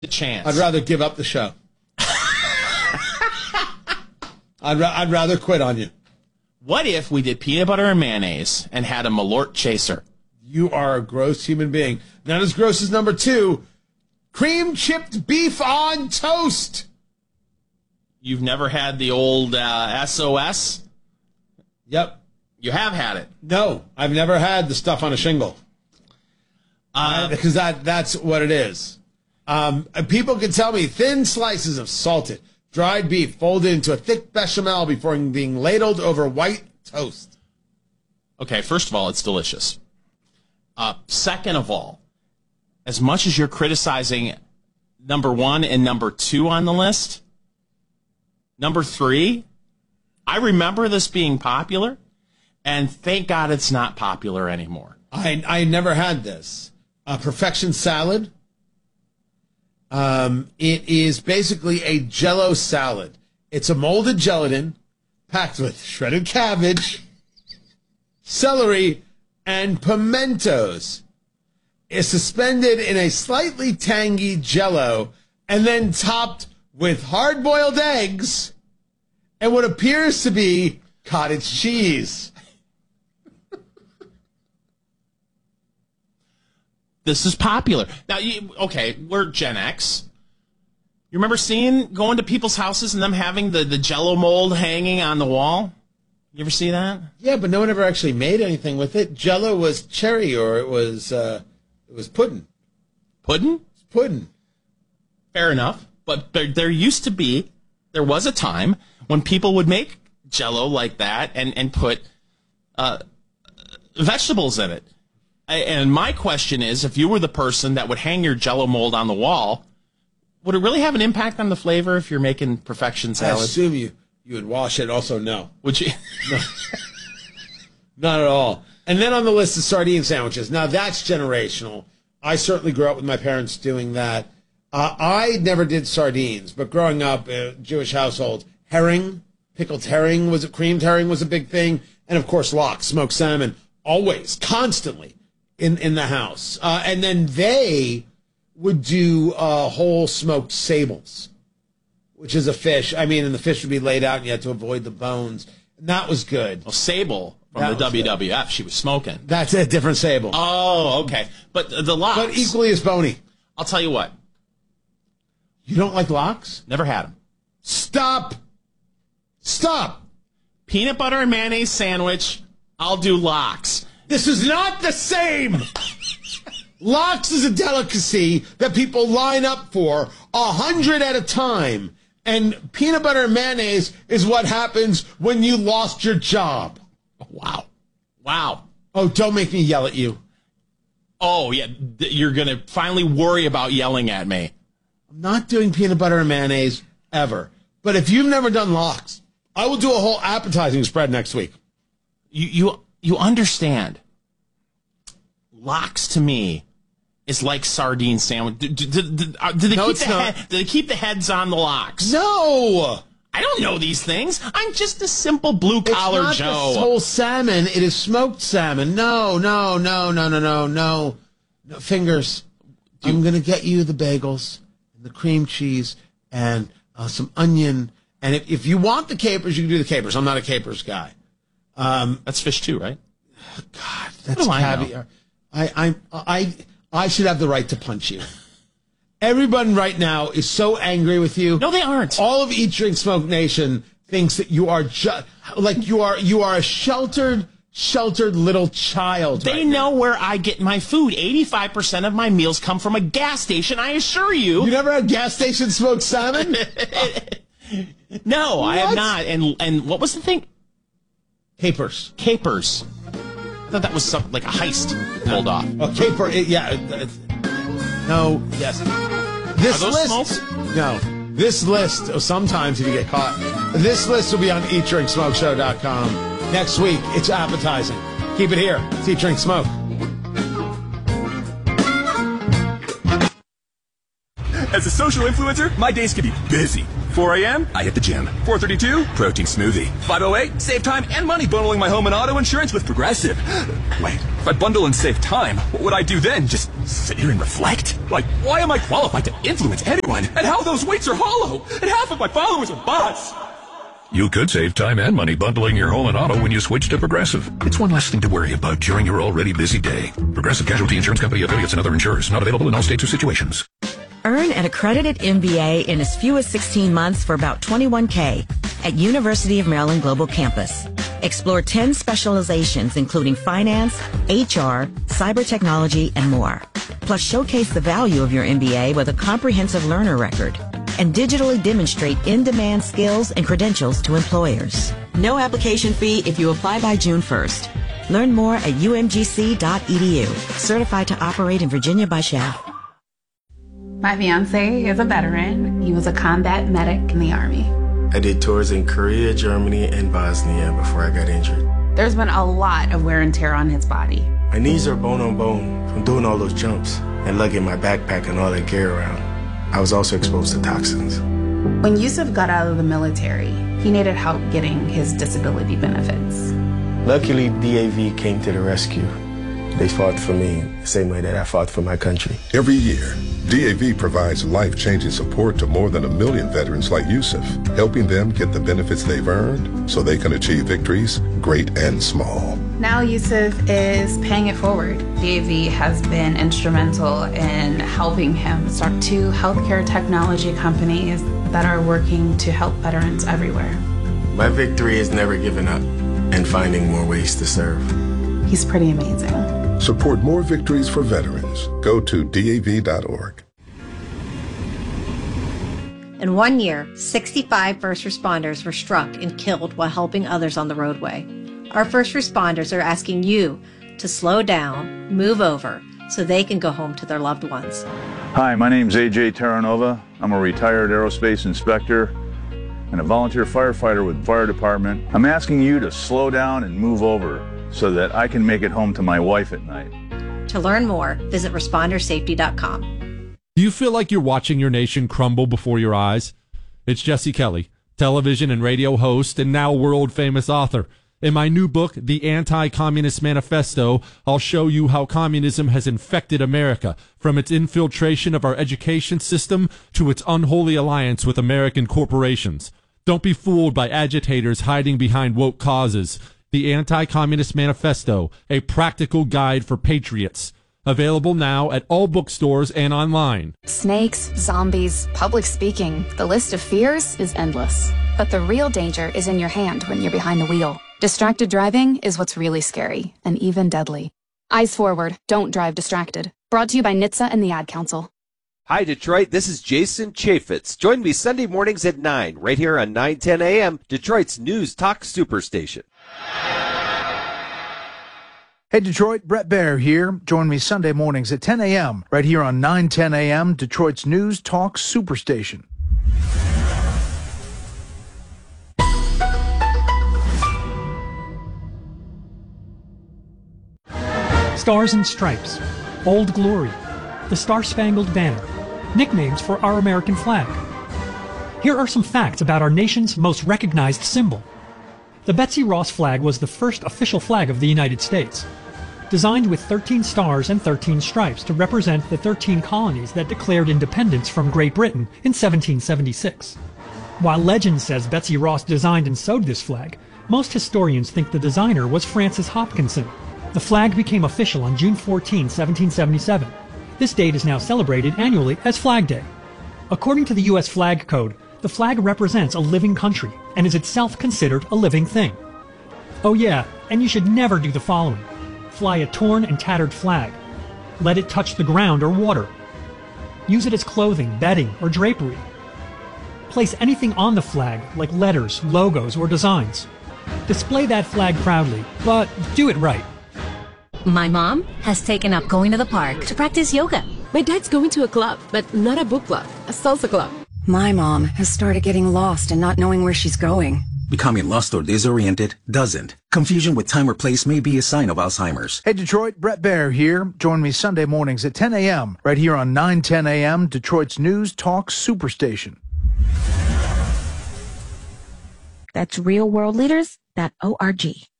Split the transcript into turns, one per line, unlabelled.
the chance.
I'd rather give up the show. I'd rather quit on you.
What if we did peanut butter and mayonnaise and had a Malort chaser?
You are a gross human being. Not as gross as number 2, cream chipped beef on toast.
You've never had the old SOS?
Yep.
You have had it.
No, I've never had the stuff on a shingle. Because that's what it is. People can tell me thin slices of salted, dried beef folded into a thick bechamel before being ladled over white toast.
Okay, first of all, it's delicious. Second of all, as much as you're criticizing number 1 and number 2 on the list, number 3, I remember this being popular, and thank God it's not popular anymore.
I never had this. Perfection salad. It is basically a Jell-O salad. It's a molded gelatin packed with shredded cabbage, celery, and pimentos. It's suspended in a slightly tangy Jell-O and then topped with hard-boiled eggs and what appears to be cottage cheese.
This is popular. Now, we're Gen X. You remember going to people's houses and them having the Jell-O mold hanging on the wall? You ever see that?
Yeah, but no one ever actually made anything with it. Jell-O was cherry, or it was pudding.
Pudding?
Pudding.
Fair enough. But there was a time when people would make Jell-O like that and put vegetables in it. And my question is, if you were the person that would hang your Jell-O mold on the wall, would it really have an impact on the flavor if you're making perfection salad?
I assume you would wash it. Also, no.
Would you?
No. Not at all. And then on the list is sardine sandwiches. Now, that's generational. I certainly grew up with my parents doing that. I never did sardines, but growing up, Jewish household, herring, pickled herring, creamed herring was a big thing. And, of course, lox, smoked salmon, always, constantly in the house. And then they would do whole smoked sables, which is a fish. I mean, and the fish would be laid out and you had to avoid the bones. And that was good.
Well, Sable from the WWF, she was smoking.
That's a different sable.
Oh, okay. But the lox.
But equally as bony.
I'll tell you what.
You don't like lox?
Never had them.
Stop.
Peanut butter and mayonnaise sandwich, I'll do lox.
This is not the same. Lox is a delicacy that people line up for 100 at a time. And peanut butter and mayonnaise is what happens when you lost your job.
Wow.
Oh, don't make me yell at you.
Oh, yeah. You're going to finally worry about yelling at me.
I'm not doing peanut butter and mayonnaise ever. But if you've never done lox, I will do a whole appetizing spread next week.
You understand. Lox to me is like sardine sandwich. Did they keep the heads on the lox?
No.
I don't know these things. I'm just a simple blue-collar Joe.
It's not the whole salmon. It is smoked salmon. No. No, fingers. I'm going to get you the bagels and the cream cheese and some onion. And if you want the capers, you can do the capers. I'm not a capers guy.
That's fish too, right?
God, that's caviar. I should have the right to punch you. Everyone right now is so angry with you.
No, they aren't.
All of Eat, Drink, Smoke Nation thinks that you are you are a sheltered little child.
They know where I get my food. 85% of my meals come from a gas station, I assure you.
You never had gas station smoked salmon?
No, what? I have not. And what was the thing?
Capers.
I thought that was something like a heist pulled off.
A caper, yeah. No, yes. This
Are those
list,
smoked?
no. This list, sometimes if you get caught, this list will be on eatdrinksmokeshow.com. Next week, it's appetizing. Keep it here. It's Eat, Drink, Smoke.
As a social influencer, my days can be busy. 4 a.m., I hit the gym. 4:32, protein smoothie. 5:08, save time and money bundling my home and auto insurance with Progressive. Wait, if I bundle and save time, what would I do then? Just sit here and reflect? Like, why am I qualified to influence anyone? And how those weights are hollow? And half of my followers are bots.
You could save time and money bundling your home and auto when you switch to Progressive. It's one less thing to worry about during your already busy day. Progressive Casualty Insurance Company, affiliates, and other insurers. Not available in all states or situations.
Earn an accredited MBA in as few as 16 months for about $21K at University of Maryland Global Campus. Explore 10 specializations including finance, HR, cyber technology, and more. Plus showcase the value of your MBA with a comprehensive learner record and digitally demonstrate in-demand skills and credentials to employers. No application fee if you apply by June 1st. Learn more at umgc.edu. Certified to operate in Virginia by Shaft.
My fiance is a veteran. He was a combat medic in the Army.
I did tours in Korea, Germany, and Bosnia before I got injured.
There's been a lot of wear and tear on his body.
My knees are bone on bone from doing all those jumps and lugging my backpack and all that gear around. I was also exposed to toxins.
When Yusuf got out of the military, he needed help getting his disability benefits.
Luckily, DAV came to the rescue. They fought for me the same way that I fought for my country.
Every year, DAV provides life-changing support to more than 1 million veterans like Yusuf, helping them get the benefits they've earned so they can achieve victories, great and small.
Now Yusuf is paying it forward. DAV has been instrumental in helping him start 2 healthcare technology companies that are working to help veterans everywhere.
My victory is never giving up and finding more ways to serve.
He's pretty amazing.
Support more victories for veterans. Go to DAV.org.
In 1 year, 65 first responders were struck and killed while helping others on the roadway. Our first responders are asking you to slow down, move over, so they can go home to their loved ones.
Hi, my name's AJ Terranova. I'm a retired aerospace inspector and a volunteer firefighter with the fire department. I'm asking you to slow down and move over so that I can make it home to my wife at night.
To learn more, visit ResponderSafety.com.
Do you feel like you're watching your nation crumble before your eyes? It's Jesse Kelly, television and radio host and now world-famous author. In my new book, The Anti-Communist Manifesto, I'll show you how communism has infected America, from its infiltration of our education system to its unholy alliance with American corporations. Don't be fooled by agitators hiding behind woke causes. The Anti-Communist Manifesto, a practical guide for patriots. Available now at all bookstores and online.
Snakes, zombies, public speaking. The list of fears is endless. But the real danger is in your hand when you're behind the wheel. Distracted driving is what's really scary and even deadly. Eyes forward, don't drive distracted. Brought to you by NHTSA and the Ad Council.
Hi, Detroit. This is Jason Chaffetz. Join me Sunday mornings at 9, right here on 910 AM, Detroit's News Talk Superstation.
Hey, Detroit, Brett Baer here. Join me Sunday mornings at 10 a.m. right here on 910 a.m., Detroit's News Talk Superstation.
Stars and Stripes, Old Glory, the Star-Spangled Banner, nicknames for our American flag. Here are some facts about our nation's most recognized symbol. The Betsy Ross flag was the first official flag of the United States, designed with 13 stars and 13 stripes to represent the 13 colonies that declared independence from Great Britain in 1776. While legend says Betsy Ross designed and sewed this flag, most historians think the designer was Francis Hopkinson. The flag became official on June 14, 1777. This date is now celebrated annually as Flag Day. According to the U.S. Flag Code, the flag represents a living country and is itself considered a living thing. Oh yeah, and you should never do the following. Fly a torn and tattered flag. Let it touch the ground or water. Use it as clothing, bedding, or drapery. Place anything on the flag, like letters, logos, or designs. Display that flag proudly, but do it right.
My mom has taken up going to the park to practice yoga.
My dad's going to a club, but not a book club, a salsa club.
My mom has started getting lost and not knowing where she's going. Becoming lost or disoriented doesn't. Confusion with time or place may be a sign of Alzheimer's.
Hey, Detroit, Brett Baer here. Join me Sunday mornings at 10 a.m. right here on 910 a.m., Detroit's News Talk Superstation.
That's realworldleaders.org.